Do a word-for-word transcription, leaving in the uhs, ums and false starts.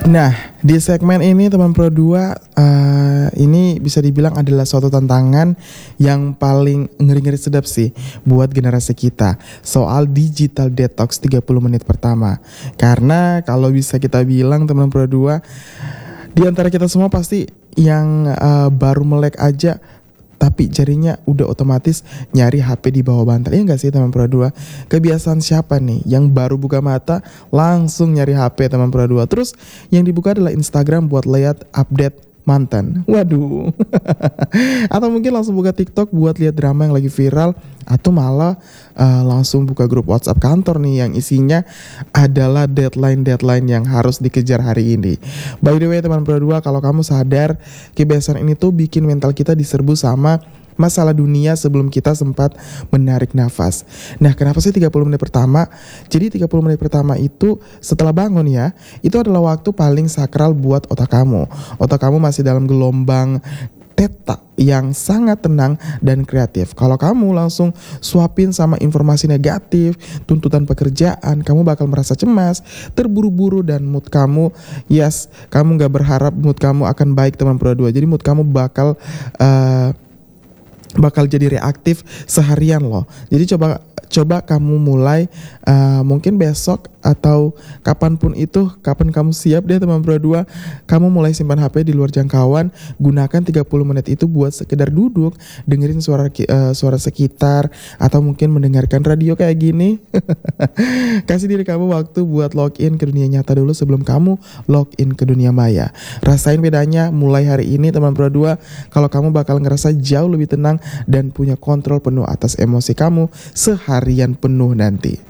Nah, di segmen ini teman Pro dua uh, ini bisa dibilang adalah suatu tantangan yang paling ngeri-ngeri sedap sih buat generasi kita. Soal digital detox tiga puluh menit pertama. Karena kalau bisa kita bilang teman Pro dua, di antara kita semua pasti yang uh, baru melek aja tapi jarinya udah otomatis nyari H P di bawah bantal. Iya gak sih teman Pro dua? Kebiasaan siapa nih yang baru buka mata langsung nyari H P teman Pro dua? Terus yang dibuka adalah Instagram buat lihat update mantan. Waduh. Atau mungkin langsung buka TikTok buat lihat drama yang lagi viral. Atau malah uh, langsung buka grup WhatsApp kantor nih yang isinya adalah deadline-deadline yang harus dikejar hari ini. By the way teman Pro dua, kalau kamu sadar kebiasaan ini tuh bikin mental kita diserbu sama masalah dunia sebelum kita sempat menarik nafas. Nah, kenapa sih tiga puluh menit pertama? Jadi tiga puluh menit pertama itu setelah bangun ya, itu adalah waktu paling sakral buat otak kamu. Otak kamu masih dalam gelombang theta yang sangat tenang dan kreatif. Kalau kamu langsung suapin sama informasi negatif, tuntutan pekerjaan, kamu bakal merasa cemas, terburu-buru, dan mood kamu, yes, kamu gak berharap mood kamu akan baik teman Pro dua. Jadi mood kamu bakal uh, bakal jadi reaktif seharian loh. Jadi coba coba kamu mulai uh, mungkin besok atau kapanpun itu, kapan kamu siap deh teman Pro dua, kamu mulai simpan H P di luar jangkauan. Gunakan tiga puluh menit itu buat sekedar duduk, dengerin suara uh, suara sekitar, atau mungkin mendengarkan radio kayak gini. Kasih diri kamu waktu buat login ke dunia nyata dulu sebelum kamu login ke dunia maya. Rasain bedanya mulai hari ini teman Pro dua, kalau kamu bakal ngerasa jauh lebih tenang dan punya kontrol penuh atas emosi kamu seharian penuh nanti.